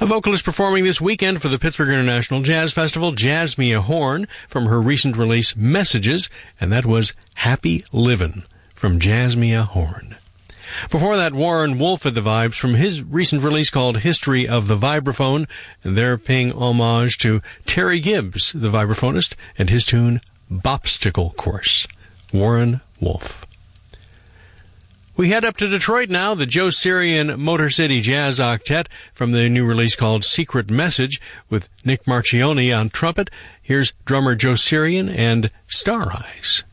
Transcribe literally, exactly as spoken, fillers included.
vocalist performing this weekend for the Pittsburgh International Jazz Festival, Jazzmia Horn, from her recent release, Messages, and that was Happy Livin' from Jazzmia Horn. Before that, Warren Wolf at the Vibes from his recent release called History of the Vibraphone, and they're paying homage to Terry Gibbs, the vibraphonist, and his tune, Bopsticle Course. Warren Wolf. We head up to Detroit now, the Joe Sirian Motor City Jazz Octet from the new release called Secret Message with Nick Marchioni on trumpet. Here's drummer Joe Sirian and Star Eyes.